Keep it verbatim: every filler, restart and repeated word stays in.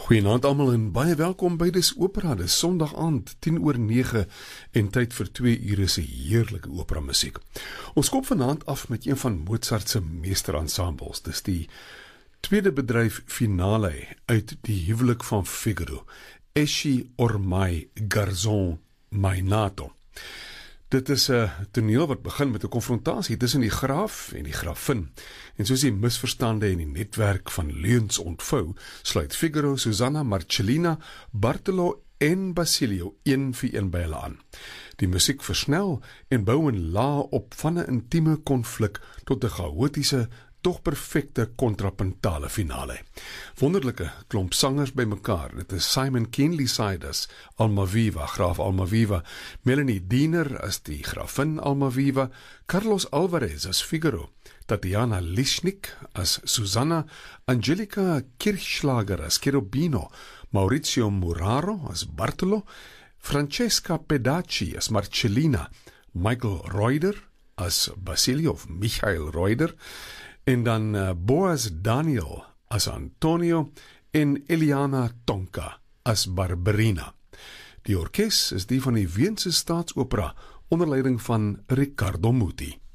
Goeienaand almal en baie welkom by Dis Opera. Dis Sondag aand, tien oor nege en tyd vir twee ure se heerlike opera musiek. Ons kop vanaand af met een van Mozart se meesterensembles. Dis die tweede bedryf finale uit die huwelik van Figaro. Esci ormai garzon mai nato. Dit is 'n toneel wat begin met 'n konfrontasie tussen die graaf en die grafin. En soos die misverstande en die netwerk van leuns ontvou, sluit Figaro, Susanna, Marcellina, Bartolo en Basilio een vir een by hulle aan. Die musiek versnel en bou een laag op van 'n intieme konflik tot 'n chaotiese, toch perfecte contrapuntale finale. Wonderlike klomp sangers by mekaar. Dit is Simon Keenly-Siders, Almaviva, graaf Almaviva, Melanie Diener as die grafin Almaviva, Carlos Alvarez as Figaro, Tatiana Lischnik as Susanna, Angelica Kirchschlager as Cherubino, Maurizio Muraro as Bartolo, Francesca Pedacci as Marcellina, Michael Reuter as Basilio of Michael Reuter, en dan uh, Boaz Daniel as Antonio en Eliana Tonka as Barberina. Die orkes is die van die Weense Staatsopera onder leiding van Riccardo Muti.